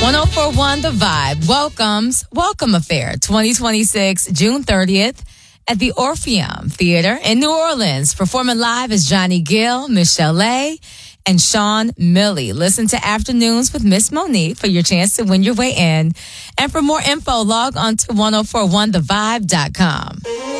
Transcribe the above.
1041 The Vibe Welcome Affair 2026, June 30th at the Orpheum Theater in New Orleans. Performing live is Johnny Gill, Michelle A., and Sean Milley. Listen to Afternoons with Miss Monique for your chance to win your way in. And for more info, log on to 1041thevibe.com.